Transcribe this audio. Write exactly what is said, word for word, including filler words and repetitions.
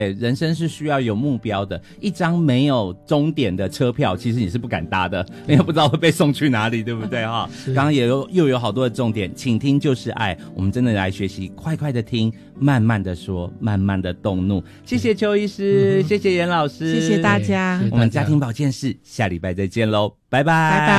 人生是需要有目标的，一张没有终点的车票其实你是不敢搭的，因为不知道会被送去哪里，对不对哈？刚刚也有又有好多的重点，请听就是爱，我们真的来学习，快快的听，慢慢的说，慢慢的动怒。谢谢邱医师、嗯、谢谢严老师， 谢谢大家， 我们家庭保健室下礼拜再见喽，拜拜， 拜拜。